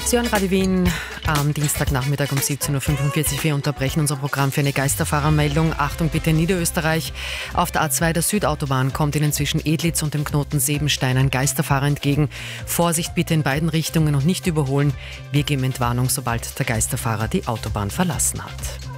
Sie hören Radio Wien am Dienstagnachmittag um 17.45 Uhr. Wir unterbrechen unser Programm für eine Geisterfahrermeldung. Achtung bitte, in Niederösterreich. Auf der A2 der Südautobahn kommt Ihnen zwischen Edlitz und dem Knoten Sebenstein ein Geisterfahrer entgegen. Vorsicht bitte in beiden Richtungen und nicht überholen. Wir geben Entwarnung, sobald der Geisterfahrer die Autobahn verlassen hat.